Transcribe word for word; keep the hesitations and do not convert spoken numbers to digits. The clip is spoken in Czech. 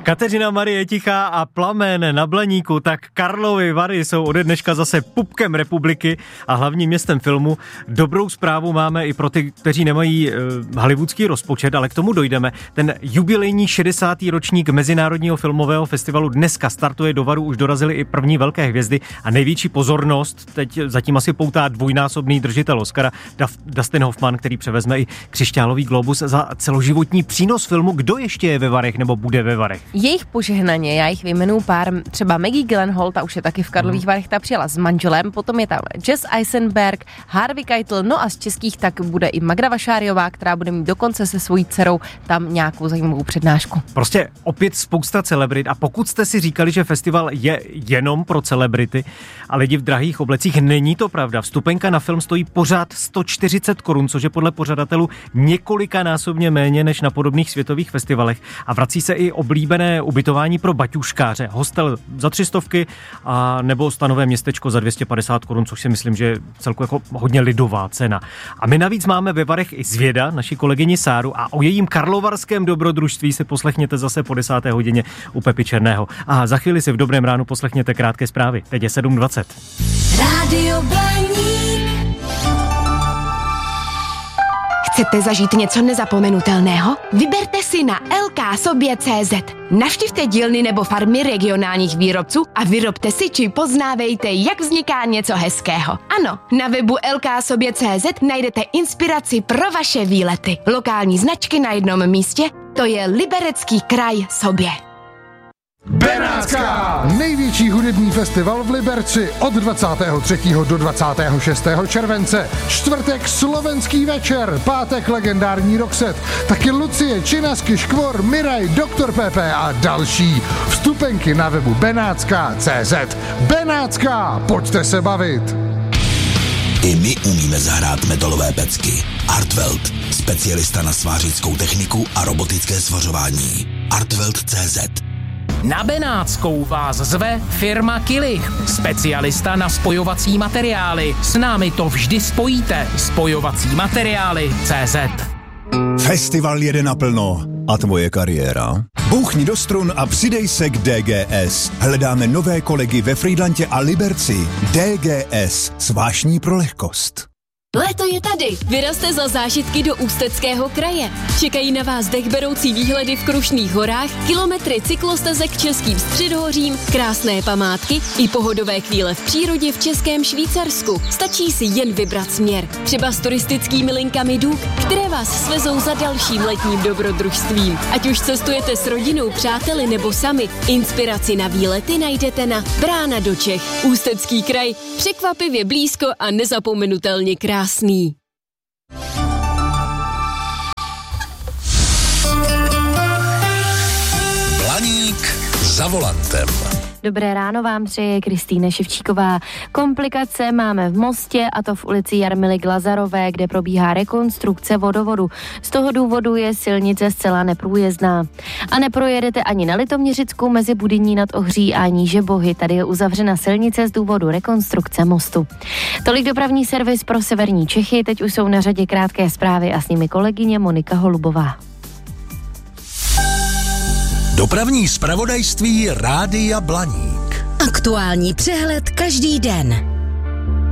Kateřina Marie Tichá a Plamen na Blaníku, tak Karlovy Vary jsou ode dneška zase pupkem republiky a hlavním městem filmu. Dobrou zprávu máme i pro ty, kteří nemají uh, hollywoodský rozpočet, ale k tomu dojdeme. Ten jubilejní šedesátý ročník Mezinárodního filmového festivalu dneska startuje, do Varu už dorazily i první velké hvězdy a největší pozornost teď zatím asi poutá dvojnásobný držitel Oscara Dustin Hoffman, který převezme i křišťálový globus za celoživotní přínos filmu. Kdo ještě je ve Varech nebo bude ve Varech? Jejich požehnaně, já jich vyjmenuji pár, třeba Maggie Gyllenhaal, ta už je taky v Karlových hmm. Varech, ta přijela s manželem, potom je tam Jesse Eisenberg, Harvey Keitel, no a z českých tak bude i Magda Vašáriová, která bude mít dokonce se svojí dcerou tam nějakou zajímavou přednášku. Prostě opět spousta celebrit a pokud jste si říkali, že festival je jenom pro celebrity a lidi v drahých oblecích, není to pravda. Vstupenka na film stojí pořád sto čtyřicet korun, což je podle pořadatelů několikanásobně méně než na podobných světových festivalech a vrací se i oblíbené ubytování pro baťuškáře. Hostel za tři stovky a nebo stanové městečko za dvě stě padesát korun, což si myslím, že je celku jako hodně lidová cena. A my navíc máme ve Varech i Zvěda, naši kolegyni Sáru, a o jejím karlovarském dobrodružství se poslechněte zase po desáté hodině u Pepy Černého. A za chvíli si v Dobrém ránu poslechněte krátké zprávy. Teď je sedm dvacet. Rádio Blaník. Chcete zažít něco nezapomenutelného? Vyberte si na el ká sobě tečka cé zet. Navštivte dílny nebo farmy regionálních výrobců a vyrobte si či poznávejte, jak vzniká něco hezkého. Ano, na webu el ká sobě tečka cé zet najdete inspiraci pro vaše výlety. Lokální značky na jednom místě, to je Liberecký kraj Sobě. Benátská! Největší hudební festival v Liberci od dvacátého třetího do dvacátého šestého července. Čtvrtek slovenský večer, pátek legendární Roxette, taky Lucie, Činasky, Škvor, Miraj, doktor Pepe a další. Vstupenky na webu benátska tečka cé zet. Benátská, pojďte se bavit! I my umíme zahrát metalové pecky. Artweld, specialista na svářickou techniku a robotické svařování. artweld tečka cé zet. Na Benátskou vás zve firma Kilich, specialista na spojovací materiály. S námi to vždy spojíte. Spojovací materiály tečka cé zet. Festival jede naplno. A tvoje kariéra? Bouchni do strun a přidej se k dé gé es. Hledáme nové kolegy ve Frýdlantě a Liberci. dé gé es. Svášní pro lehkost. Léto je tady. Vyrazte za zážitky do Ústeckého kraje. Čekají na vás dechberoucí výhledy v Krušných horách, kilometry cyklostezek českým středohořím, krásné památky i pohodové chvíle v přírodě v Českém Švýcarsku. Stačí si jen vybrat směr. Třeba s turistickými linkami Duk, které vás svezou za dalším letním dobrodružstvím. Ať už cestujete s rodinou, přáteli nebo sami, inspiraci na výlety najdete na Brána do Čech. Ústecký kraj, překvapivě blízko a nezapomenutelně krásný. Krásný. Blaník za volantem. Dobré ráno vám přeje Kristýna Ševčíková. Komplikace máme v Mostě, a to v ulici Jarmily Glazarové, kde probíhá rekonstrukce vodovodu. Z toho důvodu je silnice zcela neprůjezdná. A neprojedete ani na Litoměřicku mezi Budyní nad Ohří a níže Bohy. Tady je uzavřena silnice z důvodu rekonstrukce mostu. Tolik dopravní servis pro severní Čechy. Teď už jsou na řadě krátké zprávy a s nimi kolegyně Monika Holubová. Dopravní zpravodajství Rádia Blaník. Aktuální přehled každý den.